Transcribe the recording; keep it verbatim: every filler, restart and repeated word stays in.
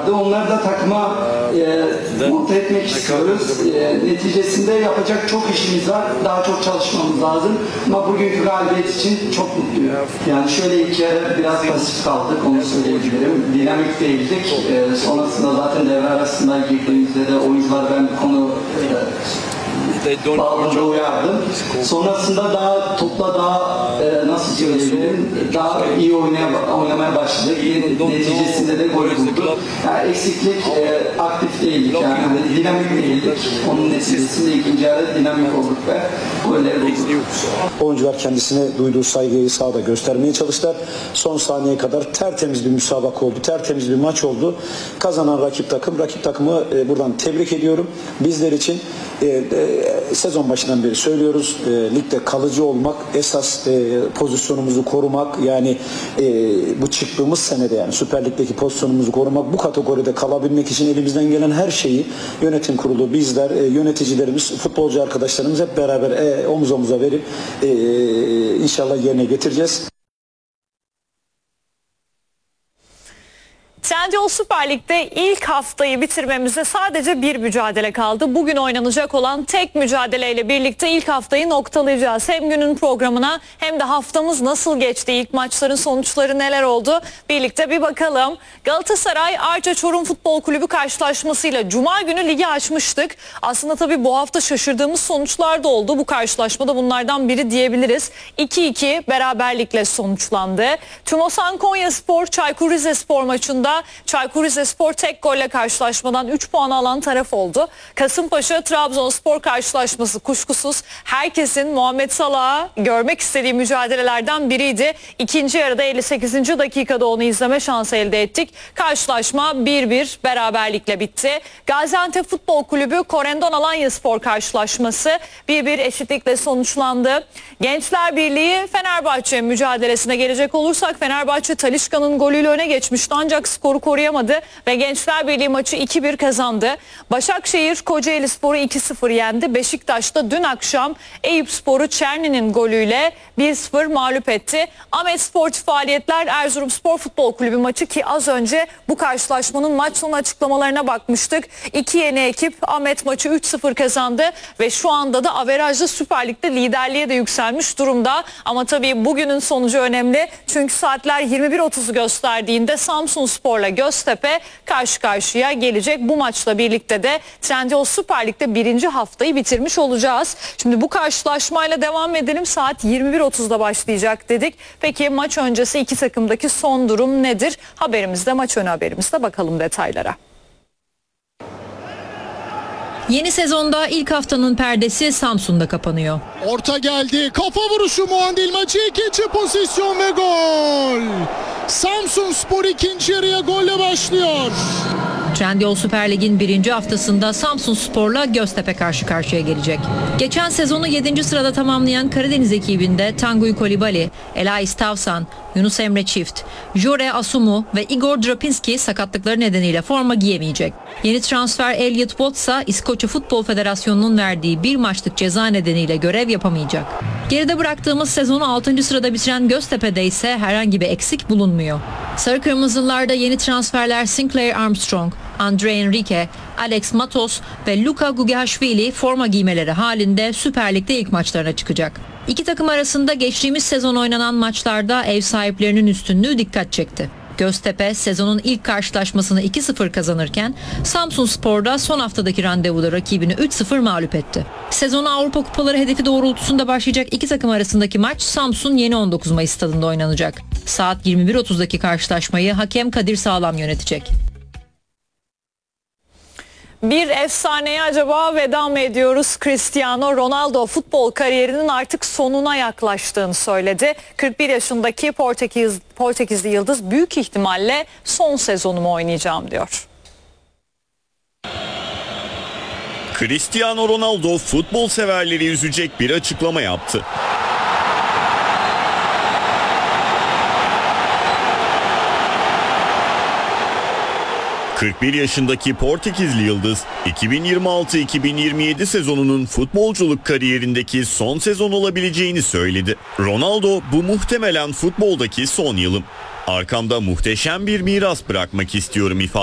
vardı. Onları da takıma e, monte etmek istiyoruz. E, neticesinde yapacak çok işimiz var. Daha çok çalışmamız lazım. Ama bugünkü galibiyet için çok mutluyum. Yani şöyle ilk yarı biraz pasif kaldık, onu söyleyebilirim. Dinamik değildik. E, sonrasında zaten devre arasında girdiğimizde de oyuncular ben bu konu e, bağlamda uyardım. Sonrasında daha topla daha e, nasıl söyleyebilirim, daha iyi oynaya, oynamaya başladık. Neticesinde de gol bulduk. Yani eksiklik, e, aktif değildik yani, dinamik değildik. Onun neticesinde ikinci yarı dinamik olduk ve golleri bulduk. Oyuncular kendisine duyduğu saygıyı sahada göstermeye çalıştılar. Son saniyeye kadar tertemiz bir müsabaka oldu, tertemiz bir maç oldu. Kazanan rakip takım, rakip takımı e, buradan tebrik ediyorum. Bizler için e, e, sezon başından beri söylüyoruz, e, ligde kalıcı olmak, esas e, pozisyonumuzu korumak, yani e, bu çıktığımız senede yani Süper Lig'deki pozisyonumuzu korumak, bu kategoride kalabilmek için elimizden gelen her şeyi yönetim kurulu, bizler, e, yöneticilerimiz, futbolcu arkadaşlarımız hep beraber e, omuz omuza verip e, inşallah yerine getireceğiz. Trendyol Süper Lig'de ilk haftayı bitirmemize sadece bir mücadele kaldı. Bugün oynanacak olan tek mücadeleyle birlikte ilk haftayı noktalayacağız. Hem günün programına hem de haftamız nasıl geçti, ilk maçların sonuçları neler oldu birlikte bir bakalım. Galatasaray Arca Çorum Futbol Kulübü karşılaşmasıyla Cuma günü ligi açmıştık. Aslında tabii bu hafta şaşırdığımız sonuçlar da oldu. Bu karşılaşmada bunlardan biri diyebiliriz. iki iki beraberlikle sonuçlandı. Tümosan Konyaspor Çaykur Rizespor maçında Çaykur Rizespor tek golle karşılaşmadan üç puan alan taraf oldu. Kasımpaşa Trabzonspor karşılaşması kuşkusuz herkesin Muhammed Salah'ı görmek istediği mücadelelerden biriydi. İkinci yarıda elli sekizinci dakikada onu izleme şansı elde ettik. Karşılaşma bir bir beraberlikle bitti. Gaziantep Futbol Kulübü Korendon Alanyaspor karşılaşması bir bir eşitlikle sonuçlandı. Gençler Birliği Fenerbahçe mücadelesine gelecek olursak Fenerbahçe Talisca'nın golüyle öne geçmişti ancak skoru koruyamadı ve Gençler Birliği maçı iki bir kazandı. Başakşehir Kocaelispor'u iki sıfır yendi. Beşiktaş'ta dün akşam Eyüpspor'u Çerni'nin golüyle bir sıfır mağlup etti. Ahmet Sportif Faaliyetler Erzurumspor Futbol Kulübü maçı ki az önce bu karşılaşmanın maç sonu açıklamalarına bakmıştık. İki yeni ekip Ahmet maçı üç sıfır kazandı ve şu anda da averajlı Süper Lig'de liderliğe de yükselmiş durumda. Ama tabii bugünün sonucu önemli. Çünkü saatler yirmi bir otuzu gösterdiğinde Samsunspor'la Göztepe karşı karşıya gelecek. Bu maçla birlikte de Trendyol Süper Lig'de birinci haftayı bitirmiş olacağız. Şimdi bu karşılaşmayla devam edelim. Saat yirmi bir otuzda başlayacak dedik. Peki maç öncesi iki takımdaki son durum nedir? Haberimizde, maç önü haberimizde bakalım detaylara. Yeni sezonda ilk haftanın perdesi Samsun'da kapanıyor. Orta geldi. Kafa vuruşu Muandil maçı ikinci pozisyon ve gol. Samsunspor ikinci yarıya golle başlıyor. Trendyol Süper Lig'in birinci haftasında Samsunspor'la Göztepe karşı karşıya gelecek. Geçen sezonu yedinci sırada tamamlayan Karadeniz ekibinde Tanguy Kolibali, Elais Tavsan, Yunus Emre Çift, Jore Asumu ve Igor Drapinski sakatlıkları nedeniyle forma giyemeyecek. Yeni transfer Elliot Botsa, İskoçya Futbol Federasyonu'nun verdiği bir maçlık ceza nedeniyle görev yapamayacak. Geride bıraktığımız sezonu altıncı sırada bitiren Göztepe'de ise herhangi bir eksik bulunmuyor. Sarı Kırmızılılarda yeni transferler Sinclair Armstrong, Andre Enrique, Alex Matos ve Luka Gugashvili forma giymeleri halinde Süper Lig'de ilk maçlarına çıkacak. İki takım arasında geçtiğimiz sezon oynanan maçlarda ev sahiplerinin üstünlüğü dikkat çekti. Göztepe sezonun ilk karşılaşmasını iki sıfır kazanırken Samsunspor'da son haftadaki randevuda rakibini üç sıfır mağlup etti. Sezona Avrupa Kupaları hedefi doğrultusunda başlayacak iki takım arasındaki maç Samsun Yeni on dokuz Mayıs stadında oynanacak. Saat yirmi bir otuzdaki karşılaşmayı hakem Kadir Sağlam yönetecek. Bir efsaneye acaba veda mı ediyoruz? Cristiano Ronaldo futbol kariyerinin artık sonuna yaklaştığını söyledi. kırk bir yaşındaki Portekiz, Portekizli yıldız büyük ihtimalle son sezonumu oynayacağım diyor. Cristiano Ronaldo futbol severleri üzecek bir açıklama yaptı. kırk bir yaşındaki Portekizli yıldız iki bin yirmi altı iki bin yirmi yedi sezonunun futbolculuk kariyerindeki son sezon olabileceğini söyledi. Ronaldo, bu muhtemelen futboldaki son yılım. Arkamda muhteşem bir miras bırakmak istiyorum ifade